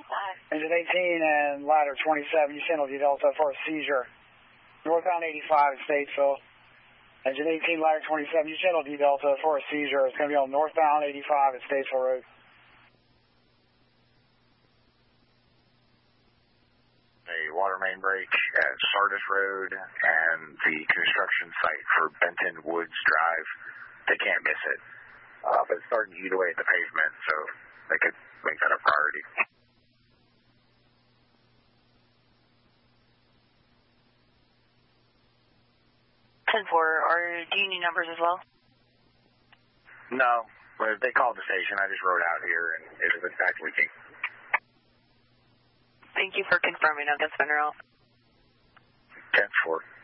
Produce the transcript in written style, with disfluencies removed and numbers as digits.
Engine 18 and ladder 27, you signal D Delta for a seizure. Northbound 85 in Statesville. Engine 18, ladder 27, you signal D Delta for a seizure. It's going to be on northbound 85 at Statesville Road. A water main break at Sardis Road and the construction site for Benton Woods Drive. They can't miss it. But it's starting to eat away at the pavement, so they could make that a priority. 10-4, do you need numbers as well? No, but they called the station. I just rode out here, and it is in fact leaking. Thank you for confirming. I'll get Spinner out. 10-4.